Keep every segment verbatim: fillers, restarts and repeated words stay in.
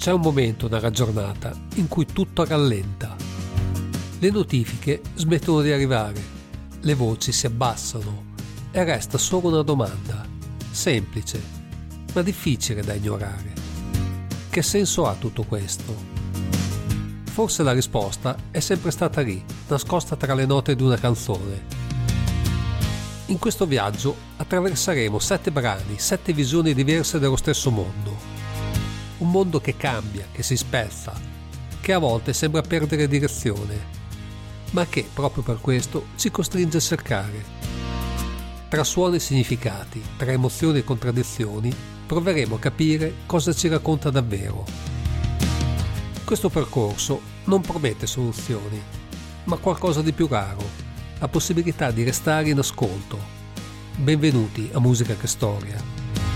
C'è un momento nella giornata in cui tutto rallenta. Le notifiche smettono di arrivare, le voci si abbassano e resta solo una domanda, semplice, ma difficile da ignorare. Che senso ha tutto questo? Forse la risposta è sempre stata lì, nascosta tra le note di una canzone. In questo viaggio attraverseremo sette brani, sette visioni diverse dello stesso mondo. Un mondo che cambia, che si spezza, che a volte sembra perdere direzione, ma che proprio per questo ci costringe a cercare. Tra suoni e significati, tra emozioni e contraddizioni, proveremo a capire cosa ci racconta davvero. Questo percorso non promette soluzioni, ma qualcosa di più raro, la possibilità di restare in ascolto. Benvenuti a Musica che Storia.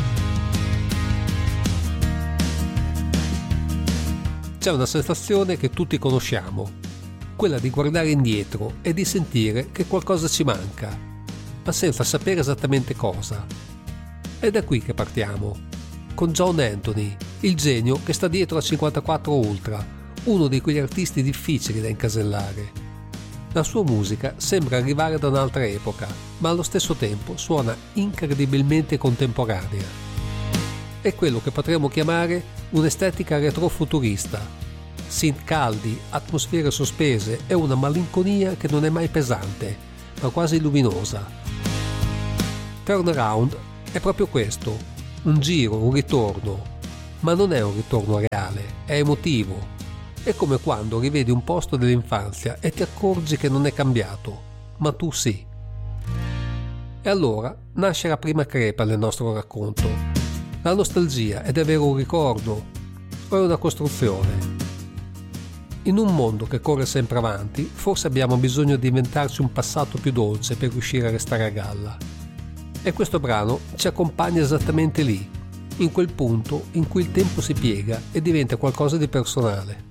C'è una sensazione che tutti conosciamo, quella di guardare indietro e di sentire che qualcosa ci manca, ma senza sapere esattamente cosa. È da qui che partiamo, con John Anthony, il genio che sta dietro a cinquantaquattro Ultra, uno di quegli artisti difficili da incasellare. La sua musica sembra arrivare da un'altra epoca, ma allo stesso tempo suona incredibilmente contemporanea. È quello che potremmo chiamare un'estetica retrofuturista. Synth caldi, atmosfere sospese e una malinconia che non è mai pesante, ma quasi luminosa. Turnaround è proprio questo, un giro, un ritorno, ma non è un ritorno reale, è emotivo. È come quando rivedi un posto dell'infanzia e ti accorgi che non è cambiato, ma tu sì. E allora nasce la prima crepa nel nostro racconto. La nostalgia è davvero un ricordo o è una costruzione? In un mondo che corre sempre avanti, forse abbiamo bisogno di inventarci un passato più dolce per riuscire a restare a galla. E questo brano ci accompagna esattamente lì, in quel punto in cui il tempo si piega e diventa qualcosa di personale.